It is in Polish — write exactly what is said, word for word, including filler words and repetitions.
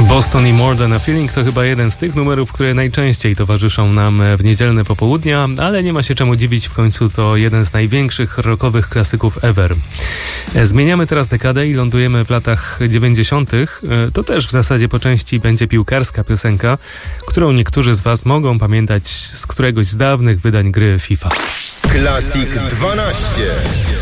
Boston i More Than a Feeling to chyba jeden z tych numerów, które najczęściej towarzyszą nam w niedzielne popołudnia, ale nie ma się czemu dziwić, w końcu to jeden z największych rockowych klasyków ever. Zmieniamy teraz dekadę i lądujemy w latach dziewięćdziesiątych. To też w zasadzie po części będzie piłkarska piosenka, którą niektórzy z Was mogą pamiętać z któregoś z dawnych wydań gry FIFA. Classic dwanaście.